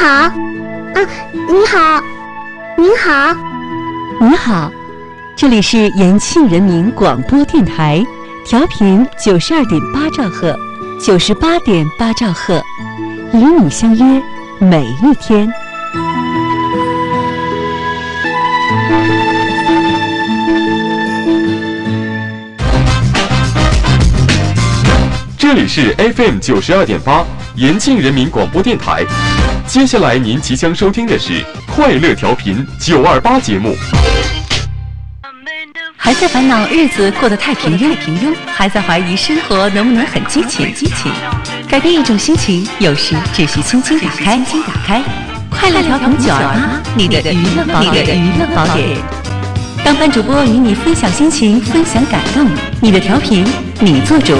好，你好，您好， 你好，这里是延庆人民广播电台，调频92.8兆赫，98.8兆赫，与你相约每一天。 这里是 FM 92.8延庆人民广播电台。接下来您即将收听的是快乐调频928节目。 还在烦恼日子过得太平庸，还在怀疑生活能不能很激情？改变一种心情，有时只需轻轻打开。快乐调频928，你的娱乐宝典。当班主播与你分享心情，分享感动，你的调频，你做主。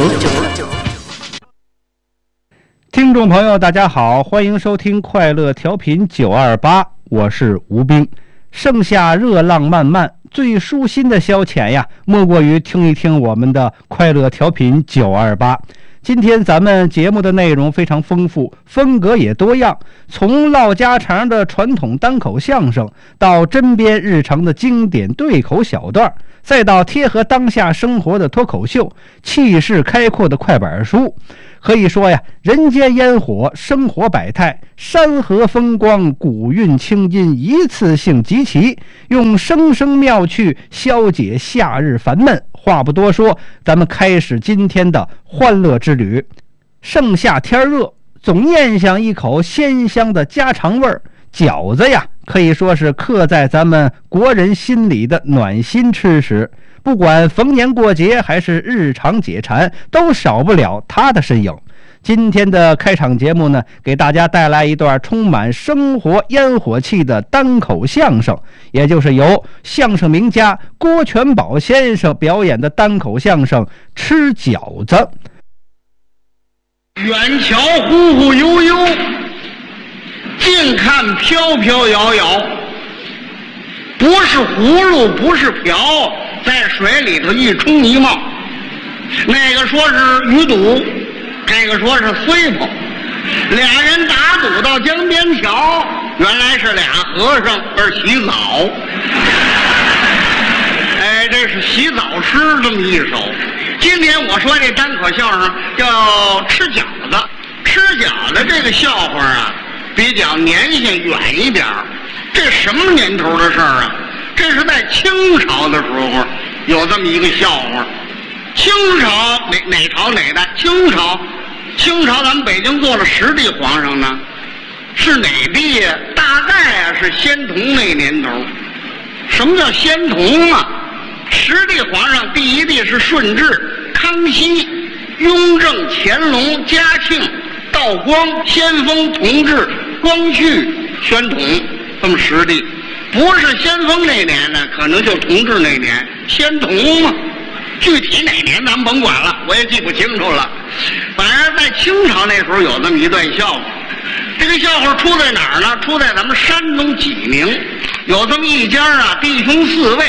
听众朋友大家好，欢迎收听快乐调频928，我是吴斌。盛夏热浪漫漫，最舒心的消遣呀，莫过于听一听我们的快乐调频928。今天咱们节目的内容非常丰富，风格也多样，从唠家常的传统单口相声，到针砭日常的经典对口小段，再到贴合当下生活的脱口秀，气势开阔的快板书。可以说呀，人间烟火，生活百态，山河风光，古韵清音，一次性集齐，用声声妙趣消解夏日烦闷。话不多说，咱们开始今天的欢乐之旅。盛夏天热，总念想一口鲜香的家常味儿。饺子呀，可以说是刻在咱们国人心里的暖心吃食。不管逢年过节还是日常解馋，都少不了它的身影。今天的开场节目呢，给大家带来一段充满生活烟火气的单口相声，也就是由相声名家郭全宝先生表演的单口相声《吃饺子》。 远瞧忽忽悠悠，近看飘飘摇摇，不是葫芦不是瓢，在水里头一冲一冒。那个说是鱼肚，这个说是碎泡，俩人打赌到江边桥，原来是俩和尚而洗澡。哎，这是洗澡诗这么一首。今天我说这单口相声叫吃饺子。吃饺子这个笑话啊，比较年限远一点。这什么年头的事儿啊？这是在清朝的时候有这么一个笑话。清朝哪朝哪代？清朝咱们北京做了10帝皇上呢，是哪帝呀？大概啊是宣统那年头。什么叫宣统啊？10帝皇上，第一帝是顺治、康熙、雍正、乾隆、嘉庆、道光、先锋、同治、光绪、宣统，这么10帝。不是先锋那年呢，可能就同治那年，宣统嘛。具体哪年咱们甭管了，我也记不清楚了。反正在清朝那时候有这么一段笑话。这个笑话出在哪儿呢？出在咱们山东济宁，有这么一家啊，弟兄4位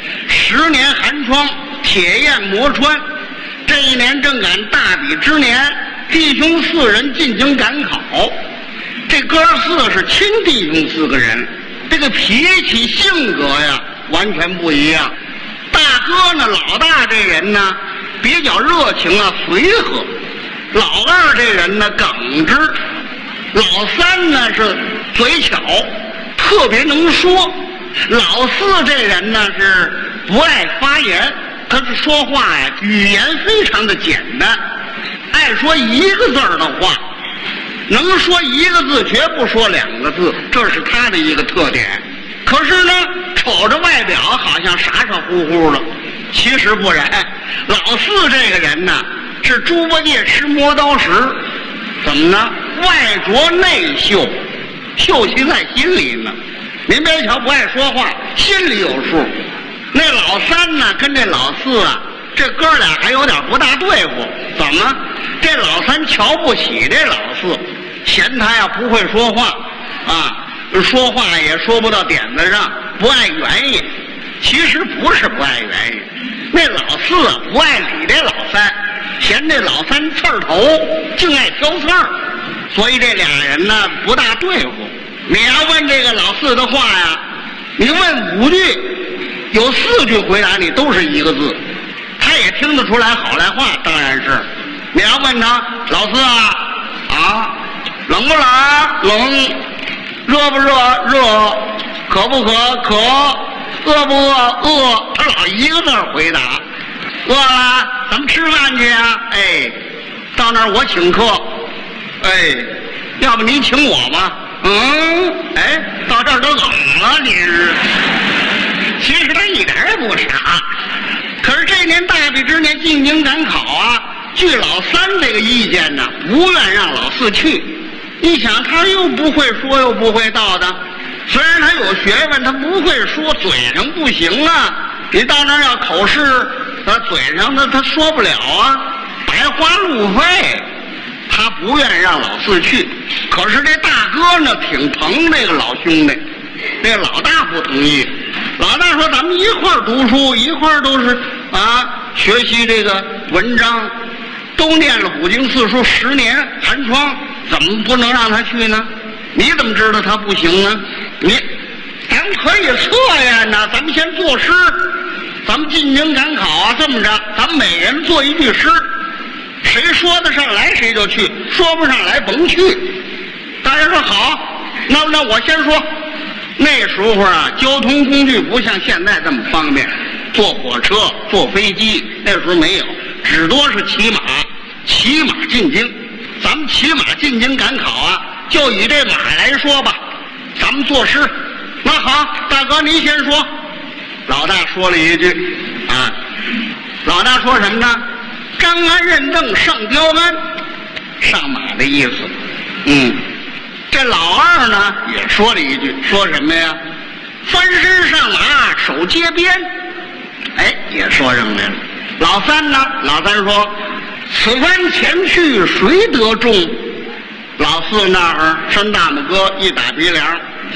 ，10年寒窗，铁砚磨穿。这一年正赶大比之年，弟兄4人进京赶考。这哥4是亲弟兄4个人，这个脾气性格呀完全不一样。大哥呢，老大这人呢比较热情啊，随和；老二这人呢耿直；老三呢是嘴巧，特别能说；老4这人呢是不爱发言，他是说话呀语言非常的简单，爱说1个字的话，能说1个字，绝不说2个字，这是他的一个特点。可是呢，瞅着外表好像傻傻乎乎的，其实不然。老4这个人呢，是猪八戒吃磨刀石，怎么呢？外拙内秀，秀气在心里呢。您别瞧不爱说话，心里有数。那老3呢，跟这老4啊，这哥俩还有点不大对付。怎么？这老3瞧不起这老4，嫌他呀不会说话啊。说话也说不到点子上，不爱原因。其实不是不爱原因，那老4啊不爱理这老3，嫌这老3刺儿头，净爱挑刺儿，所以这俩人呢不大对付。 你要问这个老四的话呀，你问5句，有4句回答你都是一个字，他也听得出来好赖话，当然是。你要问他老四啊，冷不冷？冷。热不热？热。渴不渴？渴。饿不饿？饿。他老一个字回答。饿了，咱们吃饭去啊！哎，到那儿我请客。哎，要不你请我吧？哎，到这儿都冷了，你是。其实他一点也不傻，可是这年大比之年进京赶考啊，据老三这个意见呢，不愿让老四去。你想他又不会说又不会道的，虽然他有学问，他不会说，嘴上不行啊。你到那儿要口试，他嘴上他说不了啊，白花路费。他不愿让老四去，可是这大哥呢挺疼这个老兄弟，这老大不同意。老大说咱们一块儿读书，一块儿都是学习这个文章，都念了古今四书10年寒窗，怎么不能让他去呢？你怎么知道他不行呢？咱们可以测验呢，咱们先作诗，咱们进京赶考啊，这么着，咱们每人做一句诗，谁说得上来谁就去，说不上来甭去。大家说好，那我先说。那时候啊，交通工具不像现在这么方便，坐火车、坐飞机，那时候没有，只多是骑马进京。咱们骑马进京赶考啊，就以这马来说吧，咱们作诗。那好，大哥您先说。老大说了一句老大说什么呢？张安认证上雕鞍，上马的意思。这老二呢也说了一句，说什么呀？翻身上马手接鞭，也说上来了。老三呢？老三说此番前去谁得中？老四那儿伸大拇哥一打鼻梁，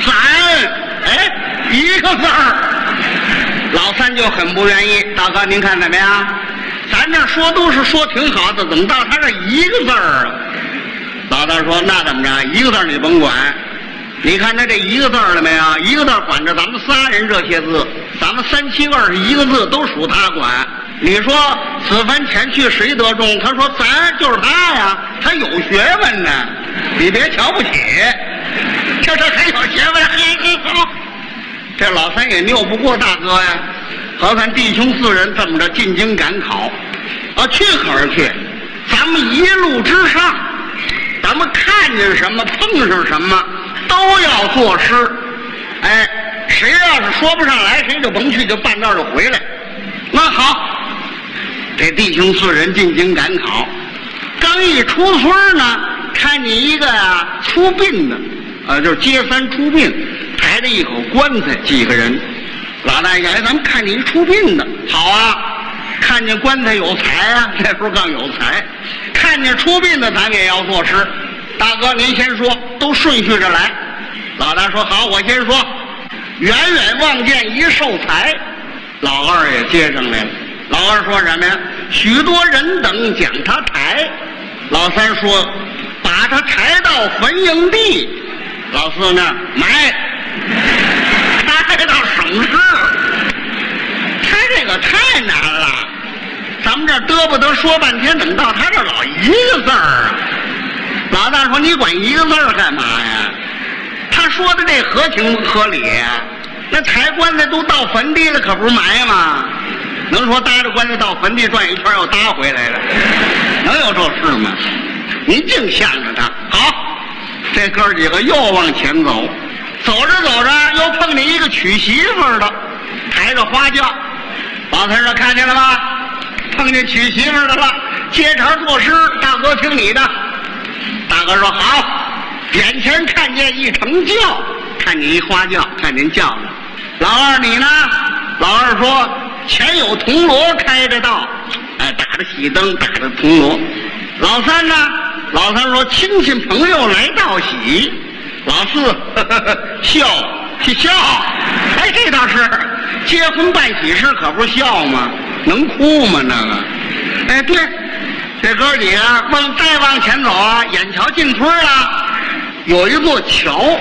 咱一个字儿。老三就很不愿意，大哥您看怎么样？咱这说都是说挺好的，怎么到他这一个字儿啊？老大说那怎么着？一个字你甭管，你看他这一个字了没有？一个字管着咱们仨人这些字，咱们3、7、21个字都属他管。你说此番前去谁得中？他说咱就是他呀，他有学问呢，你别瞧不起。这很有学问，好。这老三也拗不过大哥呀，和咱弟兄4人这么着进京赶考，去可是去，咱们一路之上，咱们看见什么碰上什么都要作诗。谁要是说不上来，谁就甭去，就半道就回来。那好，这弟兄4人进京赶考，刚一出村呢，看见一个出殡的，就是接三出殡，抬着一口棺材，几个人。老大爷，咱们看见一出殡的，好啊，看见棺材有才啊，这时候刚有才，看见出殡的咱也要作诗。大哥您先说，都顺序着来。老大说好，我先说。远远望见一寿材，老二也接上来了。老二说什么呀？许多人等将他抬。老三说把他抬到坟营地。老四呢埋，抬到省市。他这个太难了，咱们这嘚不得说半天，怎么到他这老一个字儿啊？老大说你管一个字儿干嘛呀？他说的这合情合理呀。那抬棺材都到坟地了，可不是埋吗？能说搭着棺材到坟地转一圈又搭回来了？能有这事吗？您净向着他。好，这哥几个又往前走，走着走着又碰见一个娶媳妇的，抬着花轿。老三说看见了吧？碰见娶媳妇的了，接茬作诗，大哥听你的。大哥说好，眼前看见一乘轿，看见一花轿，看见轿子。老二你呢？老二说前有铜锣开着道，打着喜灯，打着铜锣。老三呢？老三说亲戚朋友来道喜。老四笑，这倒是结婚办喜事，可不是笑吗？能哭吗那个？对，这哥几个再往前走啊，眼瞧进村了，有一座桥，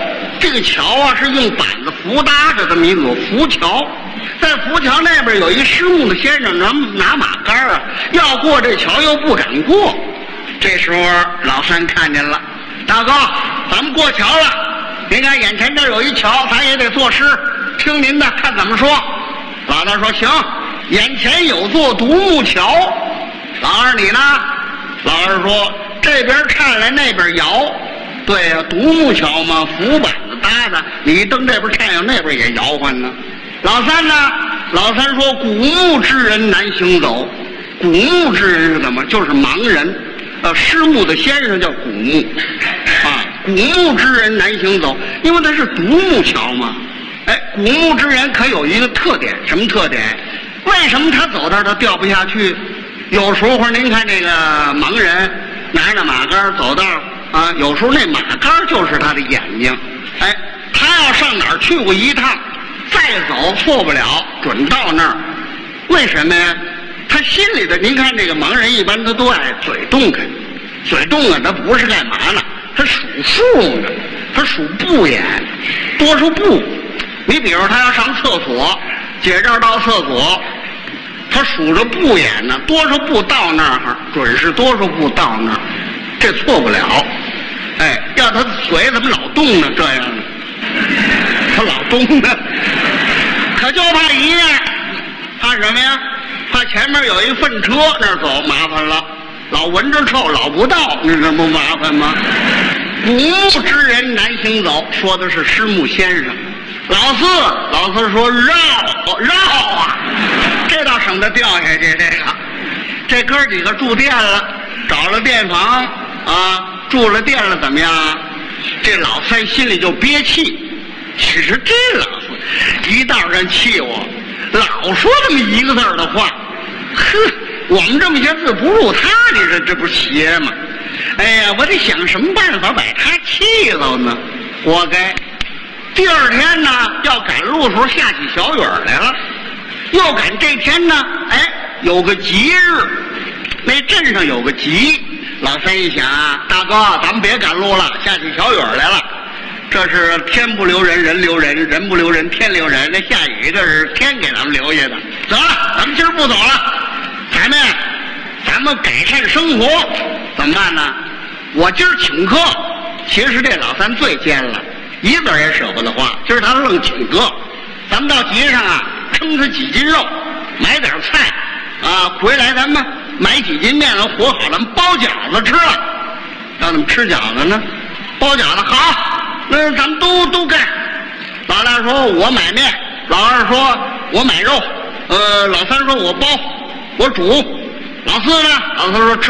这个桥啊是用板子扶搭着这么一个浮桥，在浮桥那边有一失目的先生拿马杆啊，要过这桥又不敢过。这时候老三看见了，大哥，咱们过桥了，您看眼前这有一桥，咱也得作诗，听您的，看怎么说。老大说行，眼前有座独木桥。老二你呢？老二说这边看来那边摇。对呀，独木桥嘛，浮板子搭的，你一蹬这边太阳，那边也摇晃呢。老三呢？老三说古木之人难行走。古木之人是怎么？就是盲人，失目的先生叫古木，啊，古木之人难行走，因为他是独木桥嘛。哎，古木之人可有一个特点，什么特点？为什么他走这儿他掉不下去？有时候您看这个盲人拿着马杆走道啊，有时候那马杆就是他的眼睛。哎，他要上哪儿去过一趟，再走错不了，准到那儿。为什么呀？他心里的，您看这个盲人一般他都爱嘴动开，嘴动啊，他不是干嘛呢？他数数呢，他数步眼，多少步。你比如他要上厕所，解这儿到厕所，他数着步眼呢，多少步到那儿，准是多少步到那儿，这错不了。哎，要他嘴怎么老动呢？这样呢，他老动呢，可就怕一样，怕什么呀？怕前面有一粪车那儿走，麻烦了，老闻着臭，老不到，你这不麻烦吗？古木之人难行走，说的是失目先生。老四说绕啊，这倒省得掉下去。这哥几个住店了，找了店房啊，住了店了，怎么样？这老三心里就憋气。其实这老四一道上气我，老说这么一个字的话，呵，我们这么些字不入他，你说这不是邪吗？哎呀，我得想什么办法把他气着呢？活该。第二天呢，要赶路的时候下起小雨来了，又赶这天呢，哎，有个吉日，那镇上有个吉。老三一想啊，大哥，咱们别赶路了，下起小雨来了。这是天不留人，人留人，人不留人，天留人。那下雨这是天给咱们留下的。走了，咱们今儿不走了，咱们改善生活，怎么办呢？我今儿请客。其实这老三最奸了，一字也舍不得花。今儿他愣请客，咱们到集上啊，称他几斤肉，买点菜啊，回来咱们买几斤面了，和好了，咱们包饺子吃了。让他们吃饺子呢，包饺子好。那咱们都干。老大说我买面，老二说我买肉，老三说我包，我煮。老四呢？老四说吃，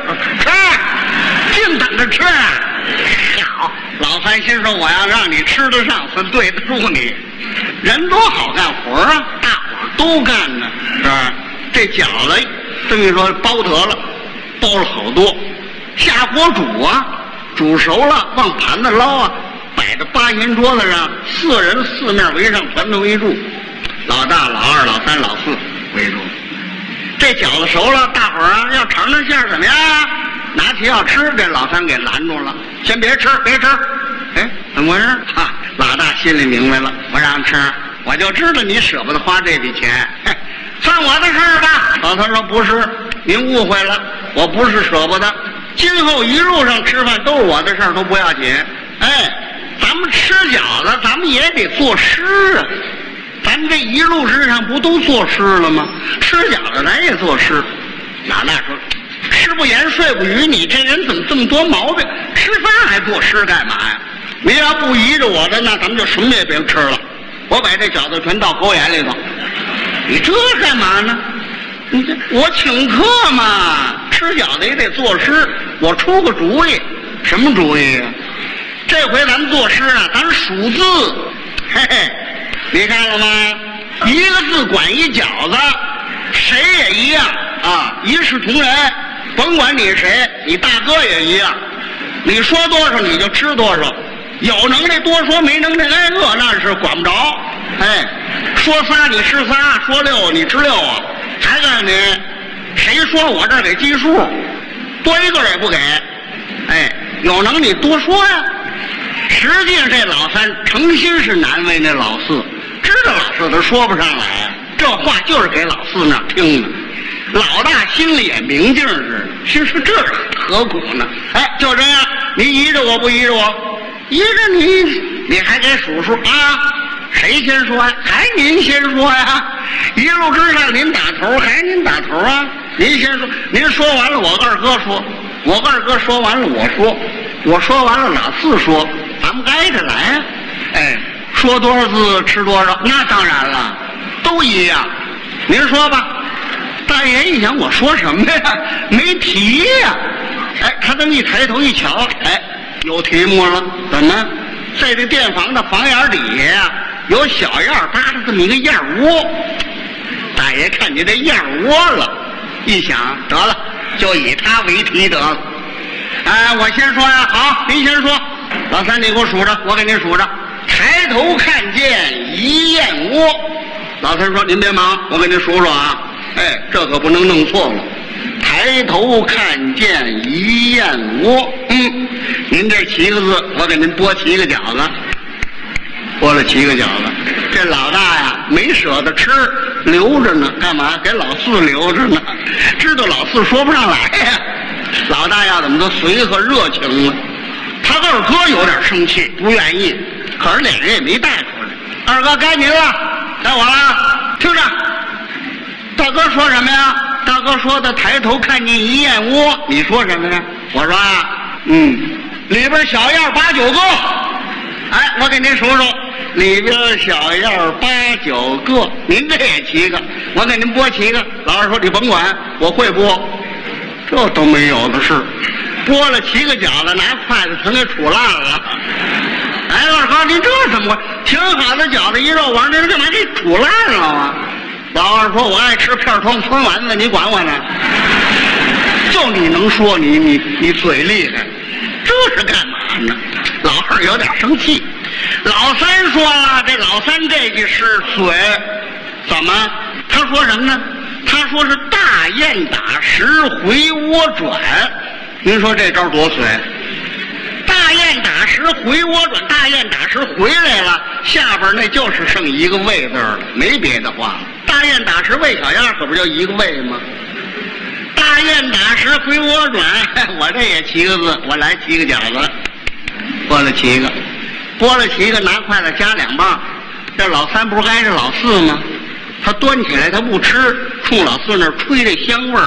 净等着吃啊！好，老三心说我要让你吃得上，才对得住你。人多好干活啊，大伙儿都干呢，是吧？这饺子这么一说包得了，包了好多，下锅煮啊，煮熟了往盘子捞啊。摆在八仙桌子上，四人四面围上，团团围住，老大、老二、老三、老四围住。这饺子熟了，大伙儿啊要尝尝馅儿怎么样？拿起要吃，这老三给拦住了，先别吃，别吃。哎，怎么回事？哈，老大心里明白了，不让吃，我就知道你舍不得花这笔钱，算我的事儿吧。老三说不是，您误会了，我不是舍不得，今后一路上吃饭都是我的事儿，都不要紧。哎。咱们吃饺子，咱们也得作诗啊！咱们这一路之上不都作诗了吗？吃饺子咱也作诗。老大说：“吃不言，睡不语，你这人怎么这么多毛病？吃饭还作诗干嘛呀？您要不依着我的，那咱们就什么也别吃了。我把这饺子全倒狗眼里头。你这干嘛呢？你这我请客嘛，吃饺子也得作诗。我出个主意，什么主意啊？”这回咱们作诗啊，咱数字，嘿嘿，你看了吗？一个字管一饺子，谁也一样啊，一视同仁，甭管你谁，你大哥也一样，你说多少你就吃多少，有能耐多说，没能耐挨饿那是管不着。哎，说仨你吃仨，说六你吃六啊，还告诉你，谁说我这儿给计数，多一个也不给。哎，有能你多说呀。 实际上这老三诚心是难为那老四，知道老四他说不上来，这话就是给老四那听的。老大心里也明镜似的，心说这何苦呢？哎，就这样，你依着我不依着我？依着你还给数数啊？谁先说呀？还您先说呀？一路之上您打头，还您打头啊？您先说，您说完了我二哥说，我二哥说完了我说，我说完了老四说，咱们挨着来啊！哎，说多少字吃多少，那当然了，都一样。您说吧。大爷一想，我说什么呀？没提呀！哎，他这么一抬头一瞧，哎，有题目了。怎么？在这店房的房檐底下呀，有小样搭的这么一个样窝。大爷看见这样窝了，一想，得了，就以他为题得了。哎，我先说呀，好，您先说。老三，你给我数着，我给您数着。抬头看见一燕窝。老三说：“您别忙，我给您数数啊。”哎，这可不能弄错了。抬头看见一燕窝，您这7个字，我给您剥7个饺子，剥了7个饺子。这老大呀，没舍得吃，留着呢，干嘛？给老四留着呢，知道老四说不上来呀。老大要怎么都随和热情了。他二哥有点生气，不愿意，可是俩人也没带出来。二哥，该您了，该我了，听着。大哥说什么呀？大哥说的抬头看见一燕窝，你说什么呀？我说啊，里边小样8、9个。哎，我给您数数，里边小样8、9个，您这也7个，我给您剥7个。老二说你甭管，我会剥，这都没有的事。剥了7个饺子，拿筷子全给杵烂了。哎，二哥，您这怎么挺好的饺子一肉丸，您干嘛给杵烂了啊？老二说：“我爱吃片汤春丸子，你管我呢？就你能说，你嘴厉害，这是干嘛呢？”老二有点生气。老三说了，这老三这句是嘴，怎么？他说什么呢？他说是大雁打石回窝转。您说这招多随？大雁打石回窝转，大雁打石回来了，下边那就是剩一个喂字了，没别的话了。大雁打石喂小样，可不就一个喂吗？大雁打石回窝转，我这也7个字，我来7个饺子，剥了7个，剥了7个，拿筷子夹2棒。这老三不是挨着老四吗？他端起来他不吃，冲老四那儿吹这香味儿，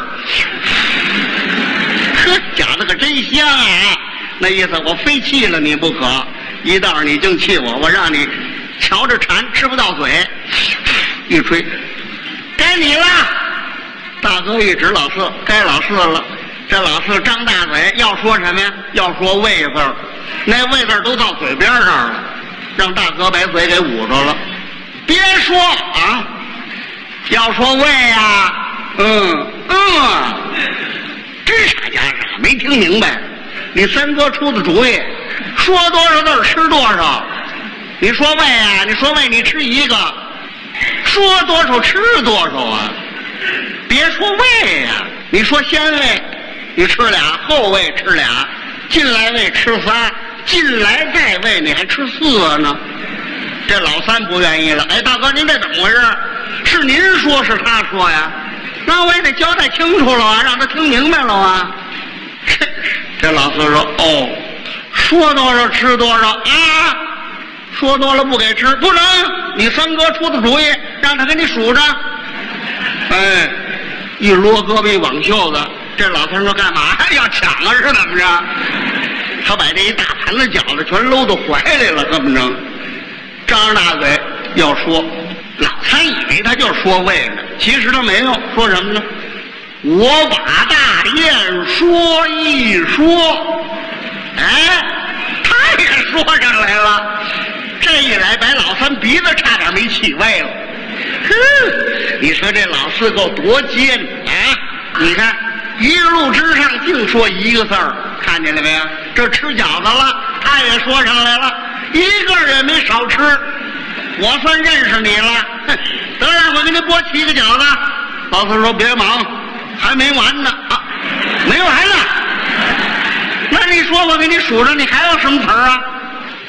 呵，饺子可真香啊！那意思我非气了你不可，一道你净气我，我让你瞧着馋吃不到嘴。一吹，该你了。大哥一指老四，该老四了。这老四张大嘴要说什么呀？要说喂字儿，那喂字儿都到嘴边上了，让大哥把嘴给捂着了。别说啊，要说喂呀，真傻假傻，没听明白。你三哥出的主意，说多少字吃多少。你说喂啊，你说喂，你吃1个，说多少吃多少啊。别说喂呀，你说先喂，你吃俩，后喂吃俩，进来喂吃仨，进来再喂你还吃4个呢。这老三不愿意了，哎，大哥您这怎么回事？是您说是他说呀？那我也得交代清楚了啊，让他听明白了啊。这老四说：“哦，说多少吃多少啊，说多了不给吃，不能。你三哥出的主意，让他给你数着。”哎，一撸胳膊挽袖子，这老三说：“干嘛要抢啊？是怎么着？”他把这一大盘子饺子全搂到怀里了，这么着，张大嘴要说。老三以为他就说喂呢，其实他没有，说什么呢？我把大雁说一说，哎，他也说上来了。这一来，把老三鼻子差点没气歪了。你说这老四够多尖啊！你看一路之上净说1个字儿，看见了没有？这吃饺子了，他也说上来了，一个也没少吃。我算认识你了。得了，我给你剥7个饺子。老四说：“别忙。”还没完呢啊，没完呢。那你说我给你数着，你还有什么词儿啊？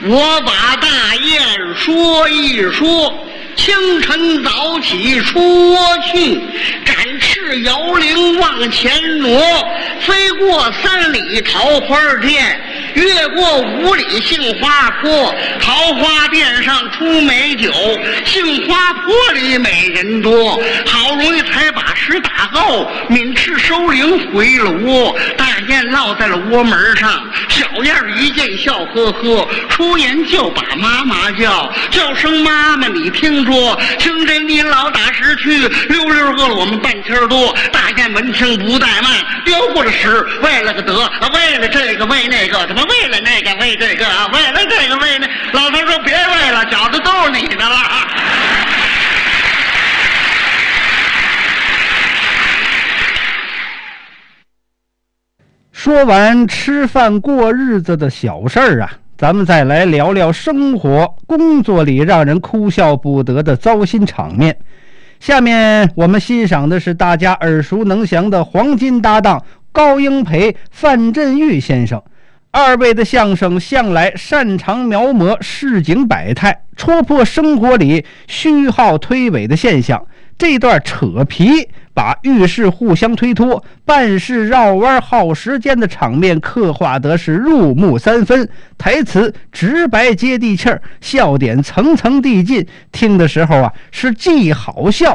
我把大雁说一说。清晨早起出窝去，展翅摇铃往前挪，飞过3里桃花店，越过5里杏花坡。桃花店上出美酒，杏花坡里美人多。好容易才把石打够，抿翅收铃回了窝。大雁落在了窝门上，小燕一见笑呵呵，出言就把妈妈叫，叫声妈妈你听说，清晨你老打时去，溜溜饿了我们半天多。大雁闻听不怠慢，溜过了时，为了个得，为了这个为那个，怎么为了那个为这个，为了这个为那。老头说别为了，饺子都是你的了。 说完吃饭过日子的小事儿啊，咱们再来聊聊生活工作里让人哭笑不得的糟心场面。下面我们欣赏的是大家耳熟能详的黄金搭档高英培、范振钰先生。二位的相声向来擅长描摹市井百态，戳破生活里虚耗推诿的现象。这段扯皮把遇事互相推脱、办事绕弯耗时间的场面刻画得是入木三分，台词直白接地气儿，笑点层层递进，听的时候啊是既好笑